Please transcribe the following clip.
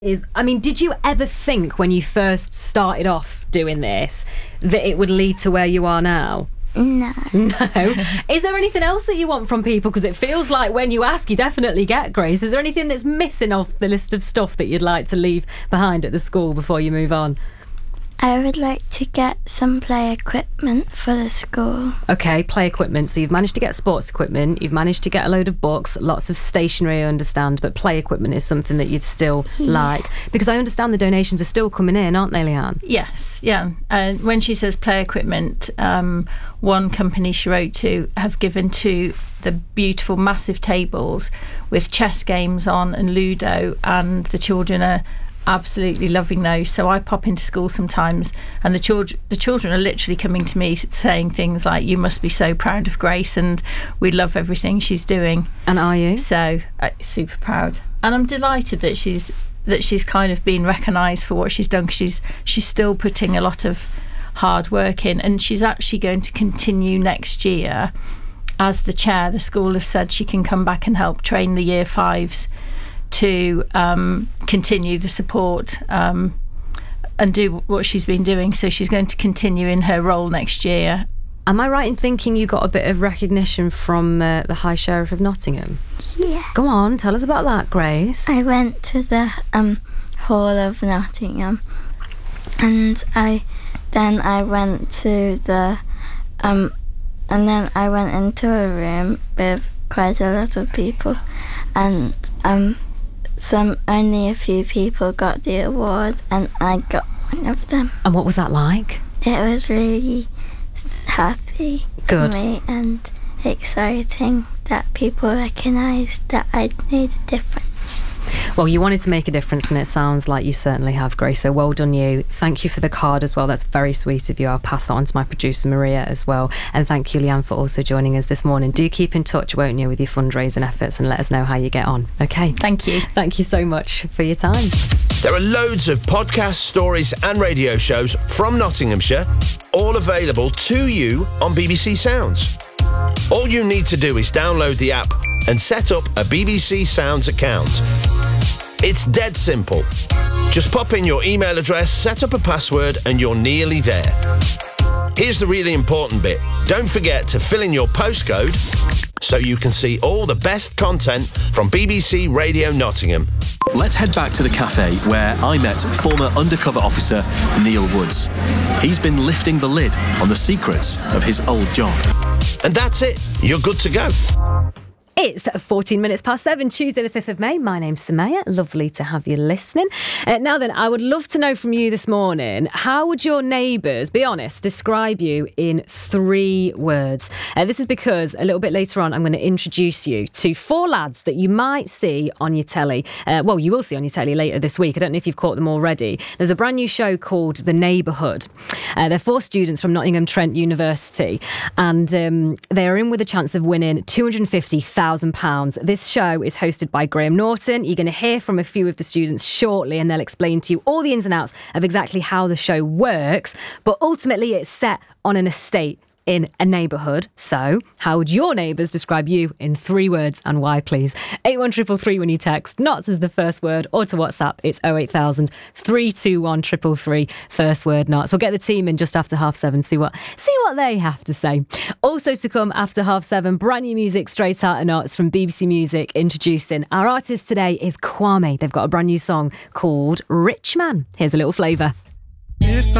Did you ever think when you first started off doing this that it would lead to where you are now? No. No? Is there anything else that you want from people? Because it feels like when you ask, you definitely get, Grace. Is there anything that's missing off the list of stuff that you'd like to leave behind at the school before you move on? I would like to get some play equipment for the school. Okay, play equipment. So you've managed to get sports equipment, you've managed to get a load of books, lots of stationery, I understand, but play equipment is something that you'd still like. Because I understand the donations are still coming in, aren't they, Leanne? Yes, yeah. And when she says play equipment, one company she wrote to have given to the beautiful massive tables with chess games on and Ludo, and the children are absolutely loving those. So I pop into school sometimes and the children are literally coming to me saying things like, you must be so proud of Grace and we love everything she's doing. And are you? So super proud, and I'm delighted that she's kind of been recognised for what she's done, because she's still putting a lot of hard work in, and she's actually going to continue next year as the chair. The school have said she can come back and help train the year fives to continue the support and do what she's been doing. So she's going to continue in her role next year. Am I right in thinking you got a bit of recognition from the High Sheriff of Nottingham? Yeah. Go on, tell us about that, Grace. I went to the Hall of Nottingham, and I went to the and then I went into a room with quite a lot of people, and only a few people got the award, and I got one of them. And what was that like? It was really happy Good. for me and exciting that people recognised that I'd made a difference. Well, you wanted to make a difference, and it sounds like you certainly have, Grace, so well done you. Thank you for the card as well. That's very sweet of you. I'll pass that on to my producer Maria as well. And thank you, Leanne, for also joining us this morning. Do keep in touch, won't you, with your fundraising efforts, and let us know how you get on. Okay. Thank you. Thank you so much for your time. There are loads of podcasts, stories and radio shows from Nottinghamshire, all available to you on BBC Sounds. All you need to do is download the app and set up a BBC Sounds account. It's dead simple. Just pop in your email address, set up a password, and you're nearly there. Here's the really important bit. Don't forget to fill in your postcode so you can see all the best content from BBC Radio Nottingham. Let's head back to the cafe where I met former undercover officer Neil Woods. He's been lifting the lid on the secrets of his old job. And that's it. You're good to go. It's 14 minutes past 7, Tuesday the 5th of May. My name's Samaya. Lovely to have you listening. Now then, I would love to know from you this morning, how would your neighbours, be honest, describe you in 3 words? This is because a little bit later on, I'm going to introduce you to 4 lads that you might see on your telly. Well, you will see on your telly later this week. I don't know if you've caught them already. There's a brand new show called The Neighbourhood. They're 4 students from Nottingham Trent University, and they are in with a chance of winning £250,000. This show is hosted by Graham Norton. You're going to hear from a few of the students shortly, and they'll explain to you all the ins and outs of exactly how the show works. But ultimately, it's set on an estate in a neighbourhood. So, how would your neighbours describe you in 3 words, and why, please? 81333 when you text NOTS as the first word, or to WhatsApp, it's 08000 321 333, first word NOTS. We'll get the team in just after 7:30, see what they have to say. Also to come after 7:30, brand new music straight out of NOTS from BBC Music. Introducing our artist today is Kwame. They've got a brand new song called Rich Man. Here's a little flavour.